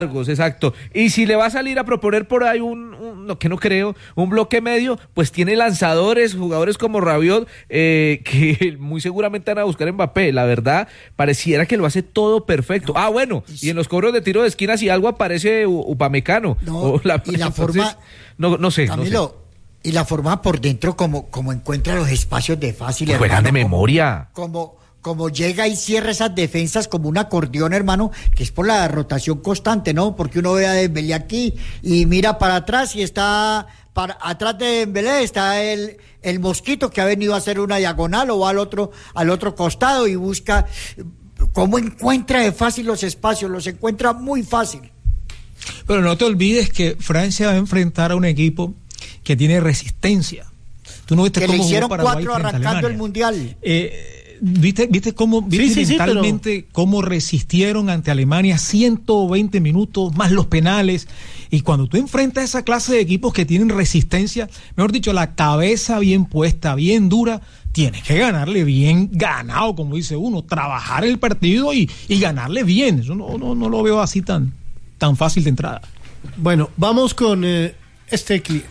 Exacto. Y si le va a salir a proponer por ahí no, que no creo, un bloque medio, pues tiene lanzadores, jugadores como Rabiot, que muy seguramente van a buscar Mbappé. La verdad, pareciera que lo hace todo perfecto. Bueno, y en los cobros de tiro de esquina si algo aparece Upamecano. Forma... No sé, Camilo, no sé. Y la forma por dentro como encuentra los espacios de fácil, juegan de memoria. Como llega y cierra esas defensas como un acordeón, hermano, que es por la rotación constante, ¿no? Porque uno ve a Dembélé aquí y mira para atrás y está atrás de Dembélé está el Mosquito, que ha venido a hacer una diagonal o va al otro costado y busca cómo encuentra de fácil los espacios, los encuentra muy fácil. Pero no te olvides que Francia va a enfrentar a un equipo que tiene resistencia. Tú no viste que cómo le hicieron jugó Paraguay 4 arrancando el Mundial. ¿Viste cómo mentalmente cómo resistieron ante Alemania 120 minutos más los penales? Y cuando tú enfrentas a esa clase de equipos que tienen resistencia, mejor dicho, la cabeza bien puesta, bien dura, tienes que ganarle bien ganado, como dice uno, trabajar el partido y ganarle bien. Eso no lo veo así tan fácil de entrada. Bueno, vamos con este cliente.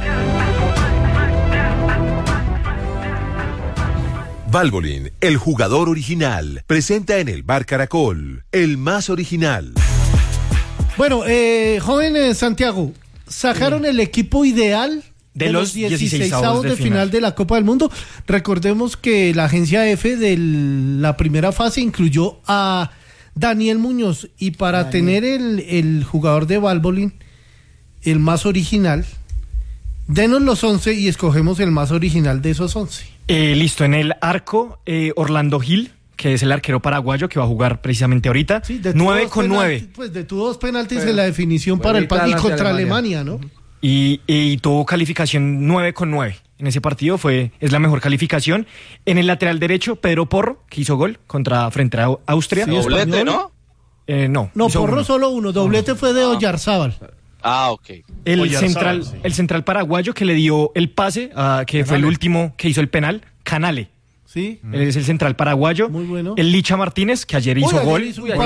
Valvoline, el jugador original, presenta en el Bar Caracol, el más original. Bueno, joven Santiago, sacaron el equipo ideal de los 16avos de final de la Copa del Mundo. Recordemos que la agencia F de la primera fase incluyó a Daniel Muñoz, y para tener el jugador de Valvoline, el más original, denos los 11 y escogemos el más original de esos 11. Listo, en el arco, Orlando Gil, que es el arquero paraguayo que va a jugar precisamente ahorita. Sí, 9 con 9. Pues de tus 2 penaltis en la definición para el partido y contra Alemania, ¿no? Y tuvo calificación 9 con 9. En ese partido es la mejor calificación. En el lateral derecho, Pedro Porro, que hizo gol frente a Austria. Sí, doblete, ¿no? No, Porro uno. Solo uno. Doblete fue de Oyarzábal. Ok. El central paraguayo que le dio el pase, que Canale. Fue el último que hizo el penal, Canale. Sí. Él es el central paraguayo. Muy bueno. El Licha Martínez, que ayer hizo gol.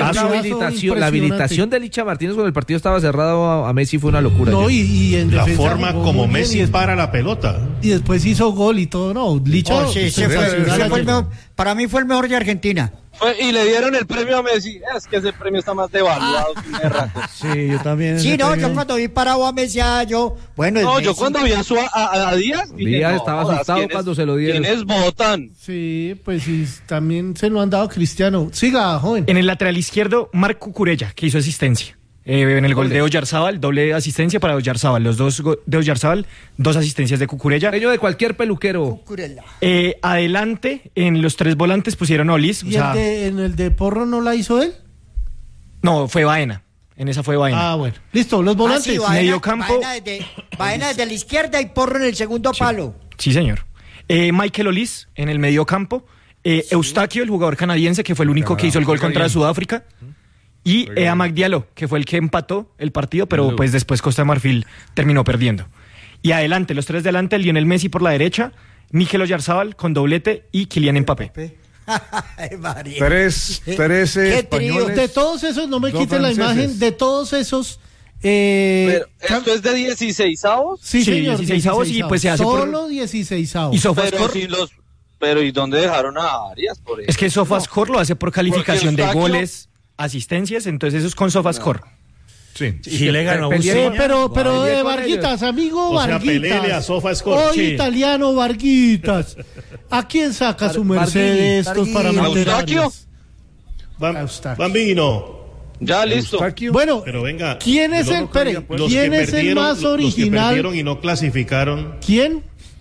La habilitación de Licha Martínez cuando el partido estaba cerrado a Messi fue una locura. No, y en la forma como Messi para la pelota. Y después hizo gol y todo. No, Licha. Para mí fue el mejor de Argentina. Y le dieron el premio a Messi. Es que ese premio está más devaluado que un rato. Sí, yo también. Sí, no, yo cuando vi parado a Messi, yo cuando vi a Díaz. Díaz estaba asustado cuando se lo dieron. ¿Quiénes votan? Sí, pues sí, también se lo han dado a Cristiano. Siga, joven. En el lateral izquierdo, Marco Cucurella, que hizo asistencia. En el gol de Oyarzábal, doble asistencia para Oyarzábal. Los dos de Oyarzábal, 2 asistencias de Cucurella. Dueño de cualquier peluquero. Adelante, en los 3 volantes pusieron a Olis. ¿Y en el de Porro no la hizo él? No, fue Baena. En esa fue Baena. Ah, bueno. Listo, los volantes. Sí, medio campo. Baena desde la izquierda y Porro en el segundo palo. Sí, señor. Michael Olis en el medio campo. Eustaquio, el jugador canadiense, que fue el único que hizo el gol contra Sudáfrica. Y Amad Diallo, que fue el que empató el partido, pero pues después Costa de Marfil terminó perdiendo. Y adelante, los 3 de adelante, Lionel Messi por la derecha, Mikel Oyarzábal con doblete y Kylian Mbappé. Tres españoles. De todos esos, no me quiten la imagen, de todos esos... Pero, ¿esto es de 16avos? Sí, señor, 16avos y pues se hace solo 16avos. Y Sofascore... Pero ¿y dónde dejaron a Arias por eso? Es que Sofascore lo hace por calificación de goles, asistencias, entonces eso es con Sofascore. Sí. Y le ganó pero Varguitas, amigo Varguitas. Hoy italiano Varguitas. ¿A quién saca su merced de estos para mantener? Bambino. Ya listo. Bueno, pero venga, ¿quién es el más original? Los que perdieron y no clasificaron. ¿Quién?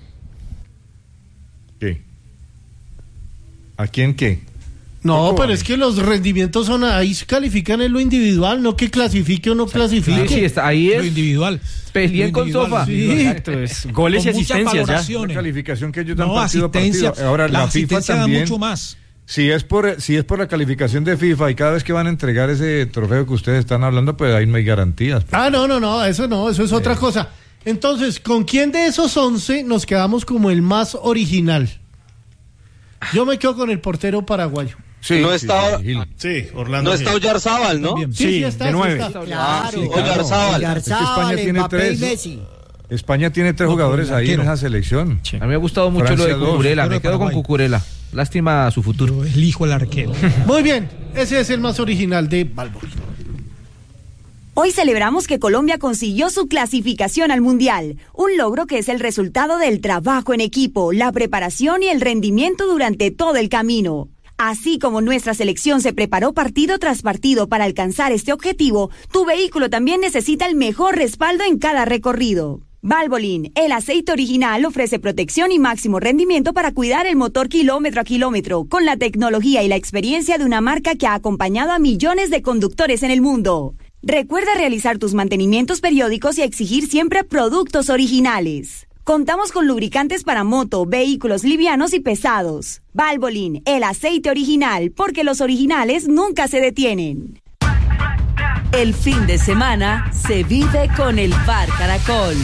¿Qué? ¿A quién qué? No, pero es que los rendimientos son ahí, se califican en lo individual, no que clasifique o no clasifique. Sí, está, ahí es lo individual. Peleen con Sofa. Sí. Exacto, es goles con y asistencias ya. La calificación que ellos dan asistencia, partido. Ahora la FIFA también. Da mucho más. Si es por la calificación de FIFA y cada vez que van a entregar ese trofeo que ustedes están hablando, pues ahí no hay garantías. No, eso es otra cosa. Entonces, ¿con quién de esos 11 nos quedamos como el más original? Yo me quedo con el portero paraguayo. Sí, no está, sí, Orlando. No está Oyarzábal, ¿no? Sí, está, de 9. Claro, Oyarzábal. Es que España tiene Mbappé y 3. Messi. España tiene 3 jugadores ahí en esa selección. A mí me ha gustado mucho Francia lo de Cucurella, me quedo con Cucurella. Lástima su futuro. Yo elijo el arquero. Muy bien, ese es el más original de Balboni. Hoy celebramos que Colombia consiguió su clasificación al Mundial, un logro que es el resultado del trabajo en equipo, la preparación y el rendimiento durante todo el camino. Así como nuestra selección se preparó partido tras partido para alcanzar este objetivo, tu vehículo también necesita el mejor respaldo en cada recorrido. Valvoline, el aceite original, ofrece protección y máximo rendimiento para cuidar el motor kilómetro a kilómetro, con la tecnología y la experiencia de una marca que ha acompañado a millones de conductores en el mundo. Recuerda realizar tus mantenimientos periódicos y exigir siempre productos originales. Contamos con lubricantes para moto, vehículos livianos y pesados. Valvoline, el aceite original, porque los originales nunca se detienen. El fin de semana se vive con el Bar Caracol.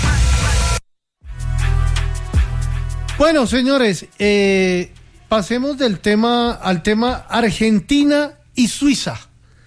Bueno, señores, pasemos del tema al tema Argentina y Suiza.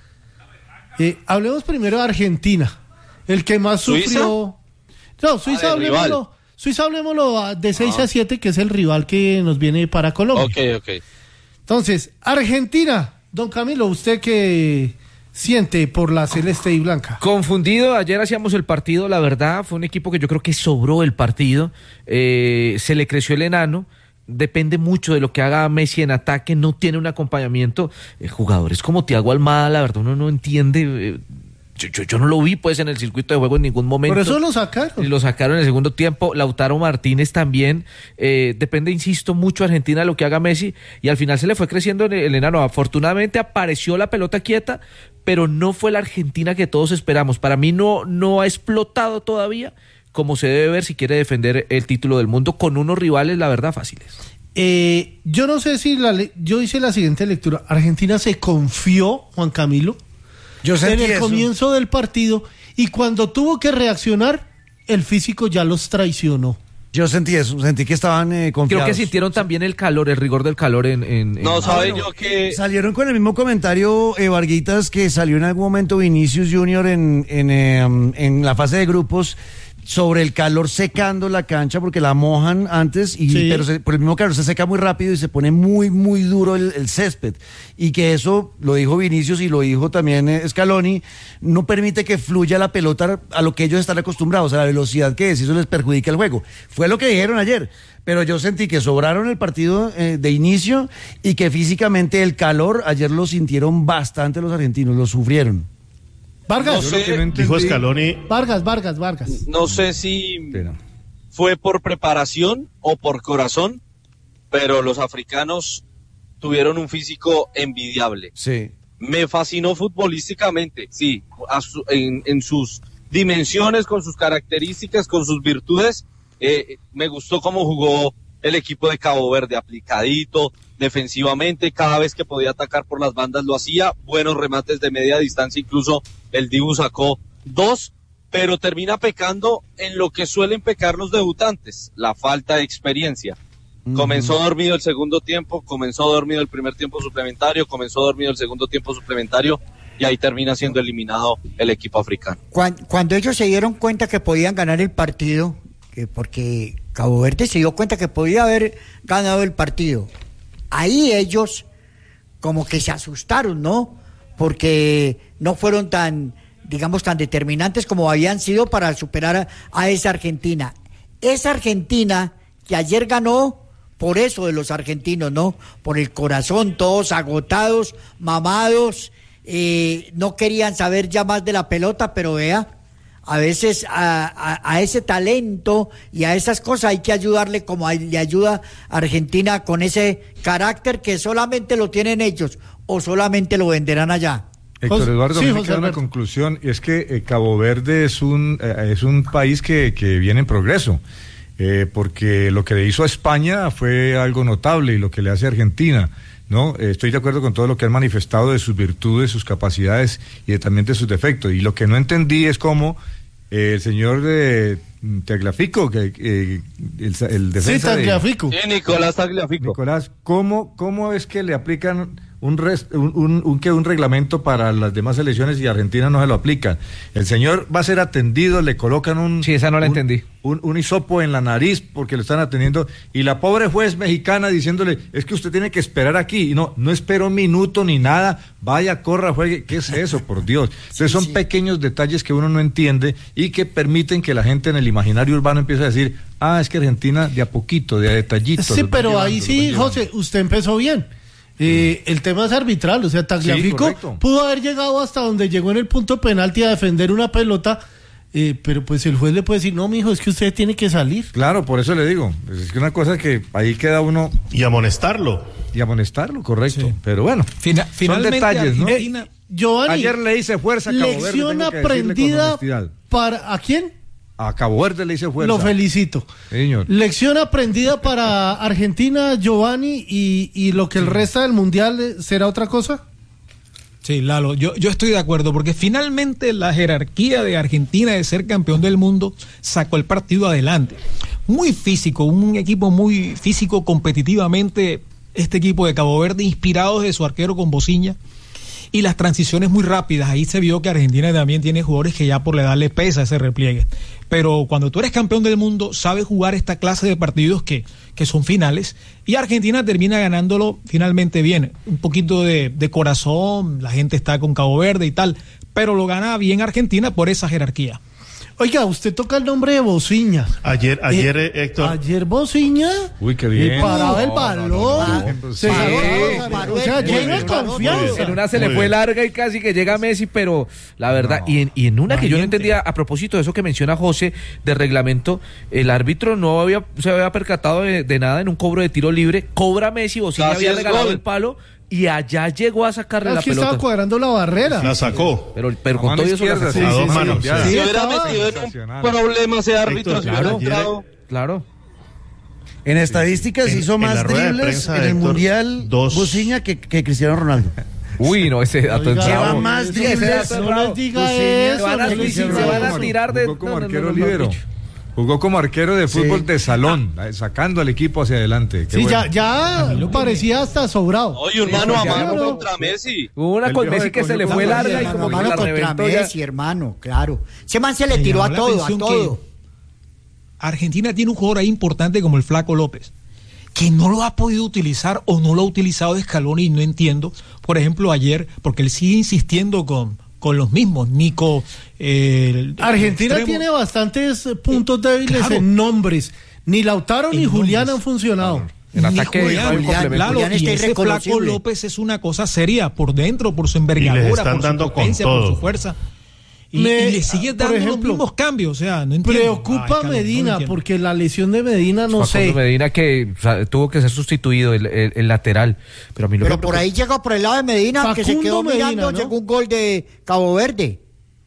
Hablemos primero de Argentina, el que más sufrió. No, Suiza, hablemoslo de 6-7, que es el rival que nos viene para Colombia. Ok. Entonces, Argentina, don Camilo, ¿usted qué siente por la celeste y blanca? Confundido, ayer hacíamos el partido, la verdad, fue un equipo que yo creo que sobró el partido, se le creció el enano. Depende mucho de lo que haga Messi en ataque, no tiene un acompañamiento. Jugadores como Thiago Almada, la verdad uno no entiende. Yo no lo vi pues en el circuito de juego en ningún momento. Por eso lo sacaron. Y lo sacaron en el segundo tiempo. Lautaro Martínez también. Depende, insisto, mucho Argentina de lo que haga Messi. Y al final se le fue creciendo el enano. Afortunadamente apareció la pelota quieta, pero no fue la Argentina que todos esperamos. Para mí no ha explotado todavía como se debe ver si quiere defender el título del mundo con unos rivales, la verdad, fáciles. Yo no sé si yo hice la siguiente lectura. Argentina se confió, Juan Camilo, en el comienzo del partido, y cuando tuvo que reaccionar, el físico ya los traicionó. Yo sentí eso, sentí que estaban confiados. Creo que sintieron también el calor, el rigor del calor No, saben yo que... Salieron con el mismo comentario, Varguitas, que salió en algún momento Vinicius Junior en la fase de grupos, sobre el calor secando la cancha porque la mojan antes, pero por el mismo calor se seca muy rápido y se pone muy, muy duro el césped. Y que eso, lo dijo Vinicius y lo dijo también Scaloni, no permite que fluya la pelota a lo que ellos están acostumbrados, a la velocidad que es, y eso les perjudica el juego. Fue lo que dijeron ayer, pero yo sentí que sobraron el partido de inicio y que físicamente el calor, ayer lo sintieron bastante los argentinos, lo sufrieron. Vargas, no sé, dijo Scaloni. Vargas. No sé si fue por preparación o por corazón, pero los africanos tuvieron un físico envidiable. Sí. Me fascinó futbolísticamente, sí, en sus dimensiones, con sus características, con sus virtudes. Me gustó cómo jugó el equipo de Cabo Verde, aplicadito, defensivamente, cada vez que podía atacar por las bandas lo hacía, buenos remates de media distancia, incluso el Dibu sacó 2, pero termina pecando en lo que suelen pecar los debutantes, la falta de experiencia. Comenzó dormido el segundo tiempo, comenzó dormido el primer tiempo suplementario, comenzó dormido el segundo tiempo suplementario, y ahí termina siendo eliminado el equipo africano. Cuando ellos se dieron cuenta que podían ganar el partido, porque Cabo Verde se dio cuenta que podía haber ganado el partido, ahí ellos como que se asustaron, ¿no? Porque no fueron tan determinantes como habían sido para superar a esa Argentina. Esa Argentina que ayer ganó por eso de los argentinos, ¿no? Por el corazón, todos agotados, mamados, no querían saber ya más de la pelota, pero vea, a veces a ese talento y a esas cosas hay que ayudarle como le ayuda a Argentina con ese carácter que solamente lo tienen ellos o solamente lo venderán allá. Héctor Eduardo, me queda una conclusión, y es que Cabo Verde es un país que viene en progreso, porque lo que le hizo a España fue algo notable, y lo que le hace a Argentina, ¿no? Estoy de acuerdo con todo lo que han manifestado de sus virtudes, sus capacidades y también de sus defectos, y lo que no entendí es cómo el señor Tagliafico, el defensa Tagliafico. Sí, Nicolás Tagliafico. Nicolás, ¿cómo es que le aplican un reglamento para las demás selecciones y Argentina no se lo aplican. El señor va a ser atendido, le colocan un... Sí, esa no la entendí. Un hisopo en la nariz porque lo están atendiendo, y la pobre juez mexicana diciéndole, es que usted tiene que esperar aquí, y no espera un minuto ni nada, vaya, corra, juegue. ¿Qué es eso, por Dios? Entonces son pequeños detalles que uno no entiende y que permiten que la gente en el imaginario urbano empiece a decir, es que Argentina de a poquito, de a detallito. Sí, pero ahí sí, José, usted empezó bien. El tema es arbitral, o sea, Tagliafico pudo haber llegado hasta donde llegó en el punto de penalti a defender una pelota, pero pues el juez le puede decir, no, mijo, es que usted tiene que salir. Claro, por eso le digo, es que una cosa que ahí queda uno... Y amonestarlo, correcto. Sí. Pero bueno, son detalles, ¿no? Giovanni, ayer le hice fuerza a Cabo Verde. Lección aprendida ¿a quién? A Cabo Verde le hice fuerza. Lo felicito. Señor. Lección aprendida para Argentina, Giovanni, y lo que el resto del Mundial será otra cosa. Sí, Lalo, yo estoy de acuerdo, porque finalmente la jerarquía de Argentina de ser campeón del mundo sacó el partido adelante. Muy físico, un equipo muy físico competitivamente, este equipo de Cabo Verde, inspirados de su arquero con Bociña, y las transiciones muy rápidas. Ahí se vio que Argentina también tiene jugadores que ya por la edad le pesa ese repliegue. Pero cuando tú eres campeón del mundo, sabes jugar esta clase de partidos que son finales, y Argentina termina ganándolo finalmente bien. Un poquito de corazón, la gente está con Cabo Verde y tal, pero lo gana bien Argentina por esa jerarquía. Oiga, usted toca el nombre de Bociña. Ayer, Héctor. Ayer Bociña. Uy, qué bien. Paraba el balón. O sea, lleno de confianza. En una se le fue larga y casi que llega Messi, pero la verdad, y en una que yo no entendía, a propósito de eso que menciona José, de reglamento, el árbitro no se había percatado de nada en un cobro de tiro libre, cobra Messi, Bociña había regalado el palo, y allá llegó a sacarle la pelota. Estaba cuadrando la barrera. La sacó. Pero con todo eso la sacó. A dos manos. Si hubiera metido en un problema ese árbitro, claro. En estadísticas hizo más dribles en el Mundial Bociña que Cristiano Ronaldo. Uy, no, ese dato lleva más dribles. No les diga eso. Se van a tirar de... Como arquero libero. Jugó como arquero de fútbol de salón, sacando al equipo hacia adelante. Qué bueno. ya parecía hasta sobrado. Oye, un mano a mano contra Messi. Hubo una con Messi que se le fue larga y como que la reventó Messi, hermano, claro. Ese man se le tiró a todo. Argentina tiene un jugador ahí importante como el Flaco López, que no lo ha podido utilizar o no lo ha utilizado de Scaloni, y no entiendo. Por ejemplo, ayer, porque él sigue insistiendo con los mismos, Nico. Argentina tiene bastantes puntos débiles en nombres. Ni Lautaro ni Julián han funcionado. En ataque Julián y ese Flaco López es una cosa seria por dentro, por su envergadura, por su potencia, por su fuerza. Y le sigue dando los mismos cambios, o sea, no entiendo. Preocupa a Medina, porque la lesión de Medina no sé. Medina que tuvo que ser sustituido el lateral, pero a mí pero por ahí llegó por el lado de Medina, Facundo, que se quedó mirando, ¿no? Llegó un gol de Cabo Verde.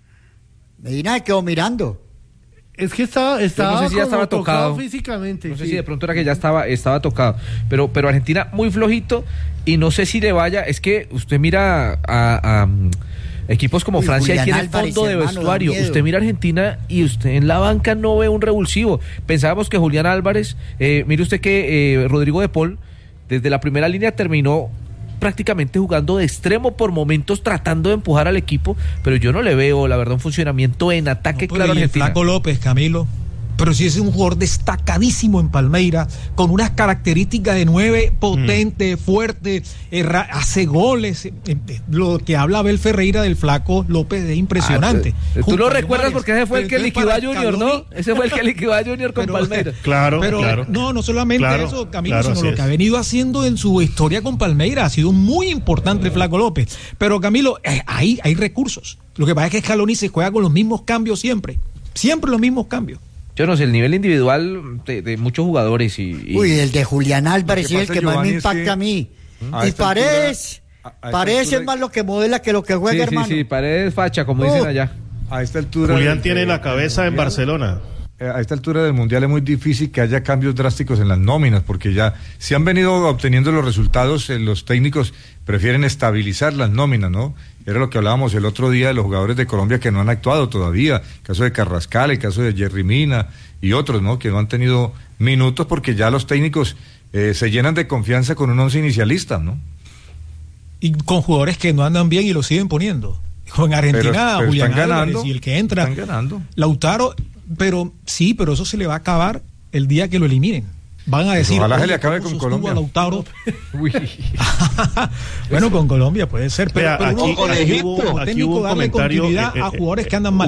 Medina se quedó mirando. Es que estaba no sé si ya estaba tocado físicamente. No sé si de pronto era que ya estaba tocado, pero Argentina muy flojito, y no sé si le vaya, es que usted mira a equipos como Francia, Julián tiene Álvarez, fondo de vestuario. Usted mira a Argentina y usted en la banca no ve un revulsivo. Pensábamos que Julián Álvarez, mire usted que Rodrigo de Paul, desde la primera línea terminó prácticamente jugando de extremo por momentos, tratando de empujar al equipo, pero yo no le veo, la verdad, un funcionamiento en ataque claro a Argentina. Flaco López, Camilo, pero sí es un jugador destacadísimo en Palmeiras, con unas características de 9 potente, fuerte, hace goles. Lo que habla Abel Ferreira del Flaco López es impresionante. Tú lo recuerdas porque ese fue el que liquidó a Junior, ¿no? Ese fue el que liquidó a Junior con Palmeiras. Claro. No solamente eso, Camilo, sino lo que ha venido haciendo en su historia con Palmeiras. Ha sido muy importante el Flaco López. Pero, Camilo, ahí hay recursos. Lo que pasa es que Scaloni se juega con los mismos cambios siempre. Siempre los mismos cambios. Yo no sé, el nivel individual de muchos jugadores Uy, el de Julián Álvarez es el que más me impacta a mí. Y Paredes es más lo que modela que lo que juega, hermano. Sí, Paredes facha, como dicen allá. A esta altura... Julián tiene la cabeza en Barcelona. A esta altura del Mundial es muy difícil que haya cambios drásticos en las nóminas, porque ya si han venido obteniendo los resultados, los técnicos prefieren estabilizar las nóminas, ¿no? Era lo que hablábamos el otro día de los jugadores de Colombia que no han actuado todavía, el caso de Carrascal, el caso de Jerry Mina y otros, ¿no? Que no han tenido minutos porque ya los técnicos se llenan de confianza con un once inicialista, ¿no? Y con jugadores que no andan bien y lo siguen poniendo. En Argentina, pero Julián están Álvarez ganando, y el que entra, están ganando. Lautaro, pero eso se le va a acabar el día que lo eliminen. Van a decir, ojalá se le acabe con Colombia. A Lautaro. Bueno, con Colombia puede ser, pero aquí hubo un comentario a jugadores que andan mal.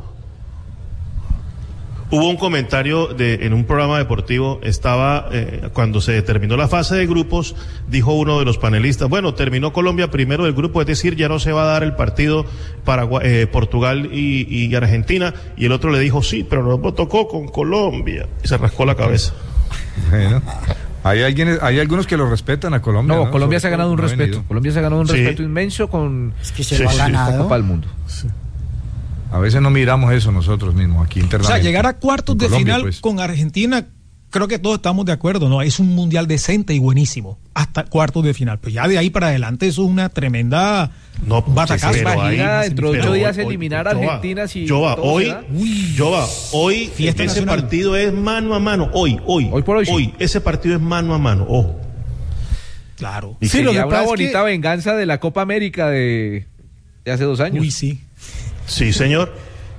Hubo un comentario en un programa deportivo, cuando se terminó la fase de grupos, dijo uno de los panelistas, bueno, terminó Colombia primero del grupo, es decir, ya no se va a dar el partido Portugal y Argentina, y el otro le dijo, sí, pero nos tocó con Colombia, y se rascó la cabeza. Bueno, hay algunos que lo respetan a Colombia. No, Colombia se ha ganado un respeto. Colombia se ha ganado un respeto inmenso con la Copa del Mundo. Sí. A veces no miramos eso nosotros mismos aquí internamente. O sea, llegar a cuartos de Colombia, final pues, con Argentina, creo que todos estamos de acuerdo, ¿no? Es un mundial decente y buenísimo, hasta cuartos de final. Pues ya de ahí para adelante eso es una tremenda batacaza. Imagina dentro de 8 días eliminar a Argentina si hoy ese partido es mano a mano. Hoy ese partido es mano a mano. Ojo. Claro. Y sería una bonita venganza de la Copa América de hace 2 años. Uy, sí. Sí, señor.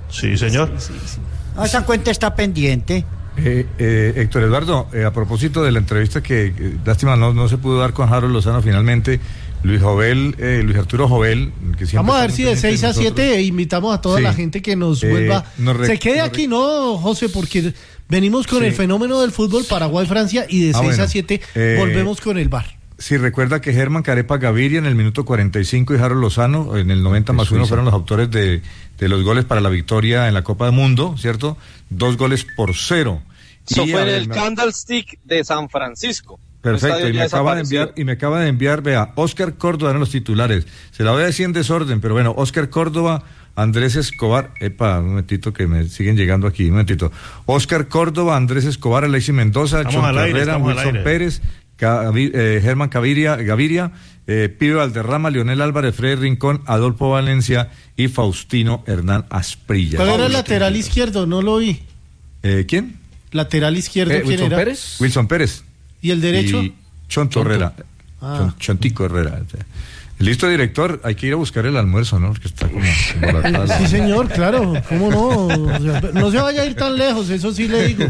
Esa cuenta está pendiente. Héctor Eduardo, a propósito de la entrevista que lástima no se pudo dar con Harold Lozano finalmente, Luis Arturo Jovel, que siempre vamos a ver si de 6 a 7 invitamos a toda la gente que nos vuelva. Se quede aquí, ¿no, José? Porque venimos con el fenómeno del fútbol, Paraguay-Francia, y de 6 a 7 volvemos con el VAR. Sí, recuerda que Germán Carepa Gaviria en el minuto 45 y Harold Lozano en el 90+1 fueron los autores de los goles para la victoria en la Copa del Mundo, ¿cierto? 2-0. Eso fue en el Candlestick de San Francisco. Perfecto, y me acaba de enviar, vea, Óscar Córdoba eran los titulares. Se la voy a decir en desorden, pero bueno, Óscar Córdoba, Andrés Escobar, un momentito que me siguen llegando aquí, un momentito. Óscar Córdoba, Andrés Escobar, Alexis Mendoza, Chon Herrera, Wilson Pérez, Germán Gaviria, Pibe Valderrama, Leonel Álvarez, Freddy Rincón, Adolfo Valencia y Faustino Hernán Asprilla. ¿Cuál era el lateral izquierdo? No lo vi. ¿Quién? Lateral izquierdo, ¿quién Wilson era? Pérez. Wilson Pérez. ¿Y el derecho? Y Chonto Herrera. Chontico Herrera. Listo, director, hay que ir a buscar el almuerzo, ¿no? Porque está como sí, señor, claro, ¿cómo no? No se vaya a ir tan lejos, eso sí le digo.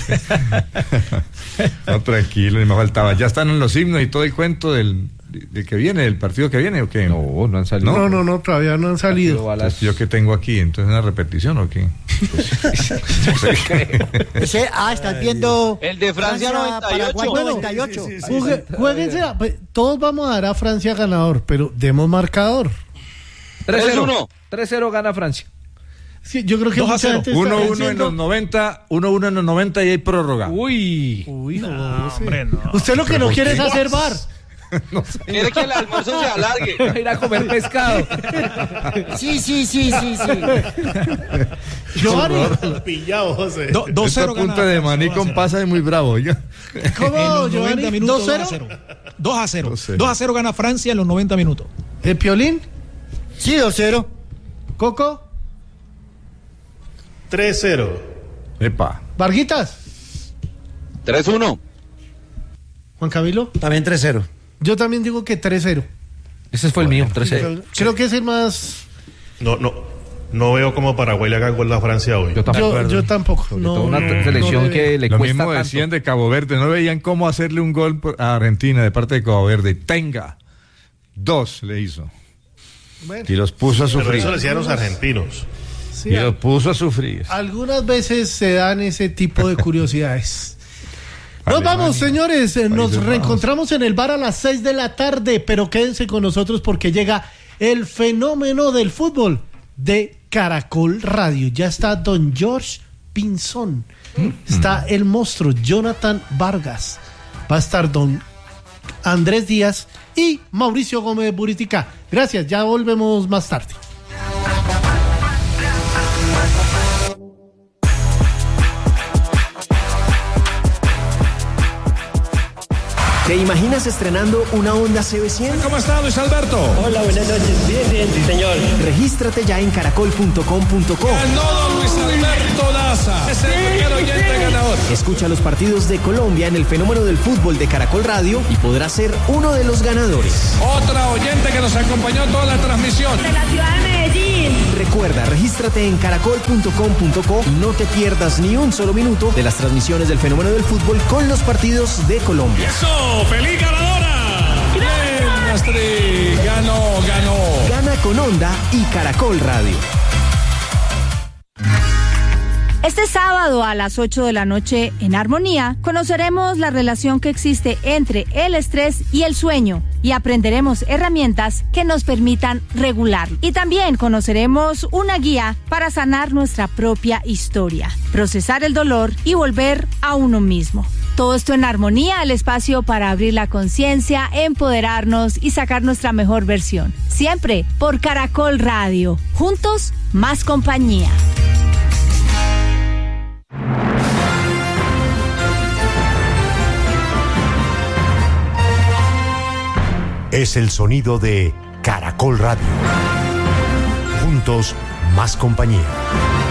No, tranquilo, ni me faltaba. ¿Ya están en los himnos y todo el cuento del que viene, del partido que viene o qué? No han salido. No, todavía no han salido. Entonces, ¿yo qué tengo aquí? ¿Entonces una repetición o qué? Estás viendo el de Francia 98. Paraguay 98. Jueguense, todos vamos a dar a Francia ganador, pero demos marcador. 3-0. 3-0 gana Francia. Sí, yo creo que 1-1 en los 90, 1-1 en los 90 y hay prórroga. Uy, no. Usted lo que no quiere es hacer VAR. No sé. Quiere que el almuerzo se alargue. Ir a comer pescado. Sí. Giovanni. Pillado, José. 2-0 punta de maní con pasa y muy bravo. ¿Cómo, Giovanni? 2-0. 2-0 gana Francia en los 90 minutos. ¿El Piolín? Sí, 2-0. ¿Coco? 3-0. Epa. ¿Varguitas? 3-1. ¿Juan Camilo? También 3-0. Yo también digo que 3-0. Ese fue el mío, 3-0. Creo que es el más... No veo cómo Paraguay le haga gol a Francia hoy. Yo tampoco. No, una selección que le lo cuesta mismo tanto. decían de Cabo Verde, no veían cómo hacerle un gol a Argentina de parte de Cabo Verde. Tenga. 2 le hizo. Bueno. Y los puso a sufrir. Pero eso le decían los argentinos. Sí, y los puso a sufrir. Algunas veces se dan ese tipo de curiosidades. Nos vamos, señores. Nos reencontramos en el bar a las 6 de la tarde, pero quédense con nosotros porque llega el fenómeno del fútbol de Caracol Radio. Ya está don George Pinzón, está el monstruo Jonathan Vargas, va a estar don Andrés Díaz y Mauricio Gómez Buritica. Gracias, ya volvemos más tarde. ¿Te imaginas estrenando una Honda CB100? ¿Cómo está, Luis Alberto? Hola, buenas noches. Bien, sí, señor. Regístrate ya en caracol.com.co. ¡Ganó, Luis Alberto! pasa? Es el primer oyente ganador. Escucha los partidos de Colombia en el Fenómeno del Fútbol de Caracol Radio y podrás ser uno de los ganadores. Otra oyente que nos acompañó toda la transmisión. De la ciudad de Medellín. Recuerda, regístrate en caracol.com.co y no te pierdas ni un solo minuto de las transmisiones del Fenómeno del Fútbol con los partidos de Colombia. ¡Eso! ¡Feliz ganadora! ¡Bien, Astrid! Ganó. Gana con Onda y Caracol Radio. Este sábado a las 8 de la noche en Armonía conoceremos la relación que existe entre el estrés y el sueño y aprenderemos herramientas que nos permitan regularlo. Y también conoceremos una guía para sanar nuestra propia historia, procesar el dolor y volver a uno mismo. Todo esto en Armonía, el espacio para abrir la conciencia, empoderarnos y sacar nuestra mejor versión. Siempre por Caracol Radio. Juntos, más compañía. Es el sonido de Caracol Radio. Juntos, más compañía.